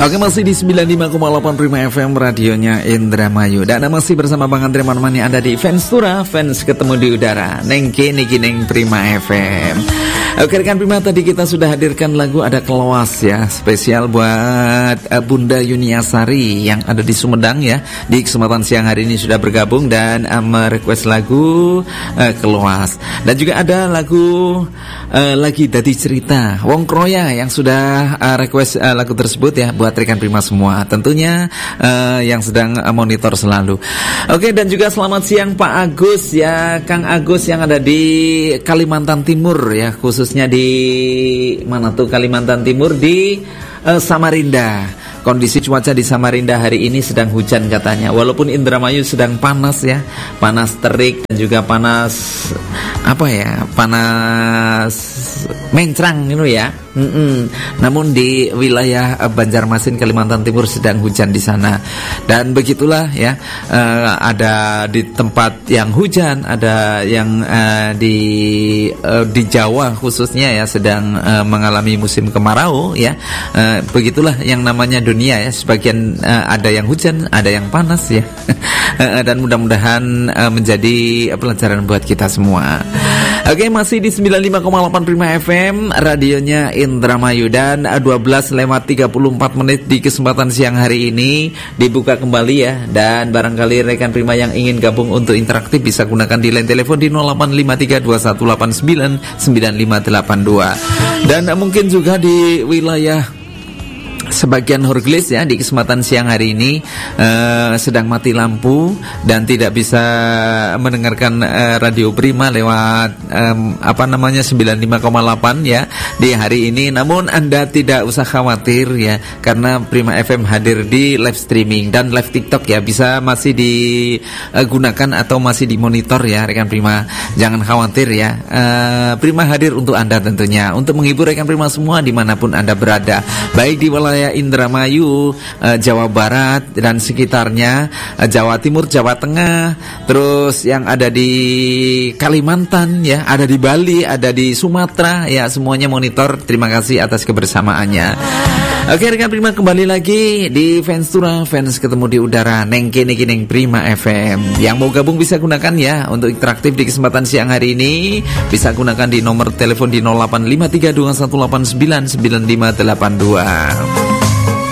Oke, masih di 95,8 Prima FM, radionya Indramayu. Dan masih bersama Bang Andre menemani Anda di Fenstura, fans ketemu di udara. Neng kini neng Prima FM. Oke rekan Prima, tadi kita sudah hadirkan lagu Ada Keloas ya, spesial buat Bunda Yuniasari yang ada di Sumedang ya. Di kesempatan siang hari ini sudah bergabung dan merequest lagu Keloas. Dan juga ada lagu lagi Dadi Cerita Wong Kroya yang sudah request lagu tersebut ya, buat rekan Prima semua tentunya yang sedang monitor selalu. Oke, dan juga selamat siang Pak Agus ya, Kang Agus yang ada di Kalimantan Timur ya, khususnya di mana tuh Kalimantan Timur, di Samarinda. Kondisi cuaca di Samarinda hari ini sedang hujan katanya. Walaupun Indramayu sedang panas ya, panas terik dan juga panas apa ya, panas mencrang gitu ya. Namun di wilayah Banjarmasin Kalimantan Timur sedang hujan di sana. Dan begitulah ya, ada di tempat yang hujan, ada yang di Jawa khususnya ya sedang mengalami musim kemarau ya. Begitulah yang namanya dunia ya, sebagian ada yang hujan, ada yang panas ya. Dan mudah-mudahan menjadi pelajaran buat kita semua. Oke, masih di 95,8 Prima FM, radionya Indramayu. Dan 12:34 di kesempatan siang hari ini dibuka kembali ya. Dan barangkali rekan Prima yang ingin gabung untuk interaktif bisa gunakan di line telepon di 085321899582. Dan mungkin juga di wilayah sebagian Horglis ya, di kesempatan siang hari ini sedang mati lampu dan tidak bisa mendengarkan Radio Prima lewat 95,8 ya di hari ini. Namun Anda tidak usah khawatir ya, karena Prima FM hadir di live streaming dan live TikTok ya, bisa masih digunakan atau masih dimonitor ya rekan Prima. Jangan khawatir ya, Prima hadir untuk Anda tentunya, untuk menghibur rekan Prima semua dimanapun Anda berada, baik di wilayah Indramayu, Jawa Barat dan sekitarnya, Jawa Timur, Jawa Tengah, terus yang ada di Kalimantan ya, ada di Bali, ada di Sumatera ya, semuanya monitor. Terima kasih atas kebersamaannya. Oke rekan Prima, kembali lagi di Fenstura, fans ketemu di udara, neng kene neng Prima FM. Yang mau gabung bisa gunakan ya untuk interaktif di kesempatan siang hari ini, bisa gunakan di nomor telepon di 085321899582.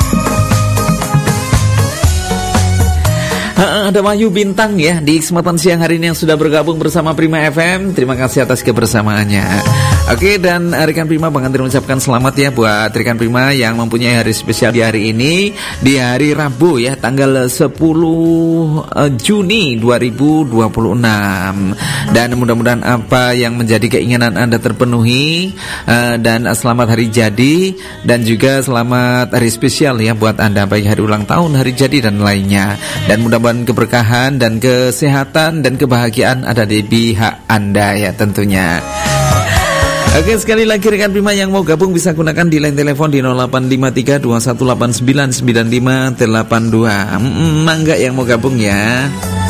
Ada Wahyu Bintang ya di kesempatan siang hari ini yang sudah bergabung bersama Prima FM. Terima kasih atas kebersamaannya. Oke, dan rekan Prima, Bang Andri mengucapkan selamat ya buat rekan Prima yang mempunyai hari spesial di hari ini, di hari Rabu ya, tanggal 10 Juni 2026. Dan mudah-mudahan apa yang menjadi keinginan Anda terpenuhi, dan selamat hari jadi, dan juga selamat hari spesial ya buat Anda, baik hari ulang tahun, hari jadi dan lainnya. Dan mudah-mudahan keberkahan dan kesehatan dan kebahagiaan ada di pihak Anda ya tentunya. Oke, sekali lagi rekan Prima yang mau gabung bisa gunakan di line telepon di 085321899582. Mangga yang mau gabung ya.